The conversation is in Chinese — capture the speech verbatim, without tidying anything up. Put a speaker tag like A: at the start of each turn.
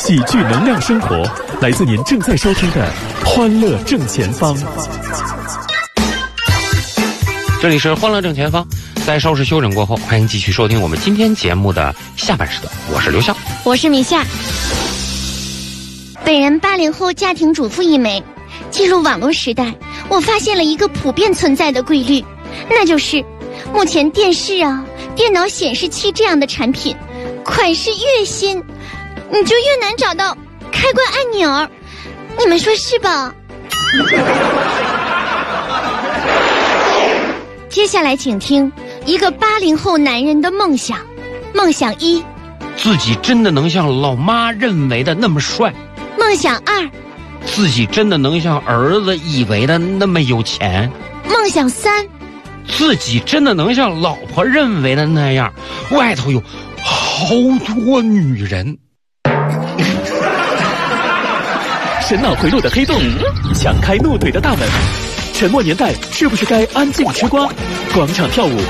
A: 喜剧能量生活，来自您正在收听的《欢乐正前方》。
B: 这里是《欢乐正前方》，在稍事休整过后，欢迎继续收听我们今天节目的下半时段。我是刘笑，
C: 我是米夏。本人八零后家庭主妇一枚，进入网络时代，我发现了一个普遍存在的规律，那就是目前电视啊、电脑显示器这样的产品，款式越新，你就越难找到开关按钮，你们说是吧？接下来请听一个八零后男人的梦想。梦想一，
B: 自己真的能像老妈认为的那么帅。
C: 梦想二，
B: 自己真的能像儿子以为的那么有钱。
C: 梦想三，
B: 自己真的能像老婆认为的那样，外头有好多女人。
A: 神脑回路的黑洞，强开怒怼的大门。沉默年代是不是该安静吃瓜？广场跳舞